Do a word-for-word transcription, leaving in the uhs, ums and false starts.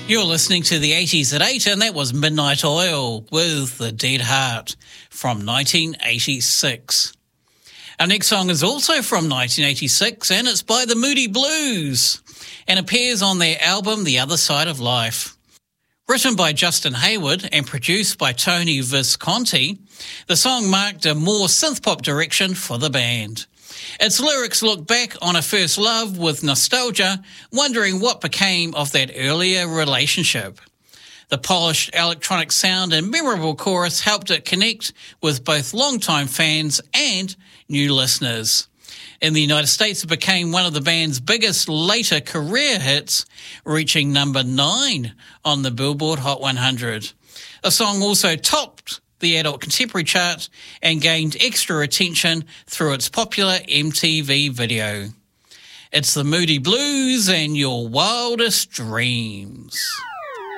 You're listening to the eighties at eight, and that was Midnight Oil with The Dead Heart from nineteen eighty-six. Our next song is also from nineteen eighty-six, and it's by the Moody Blues and appears on their album The Other Side of Life. Written by Justin Hayward and produced by Tony Visconti, the song marked a more synth-pop direction for the band. Its lyrics look back on a first love with nostalgia, wondering what became of that earlier relationship. The polished electronic sound and memorable chorus helped it connect with both longtime fans and new listeners. In the United States, it became one of the band's biggest later career hits, reaching number nine on the Billboard Hot one hundred. The song also topped the adult contemporary chart and gained extra attention through its popular M T V video. It's the Moody Blues and Your Wildest Dreams.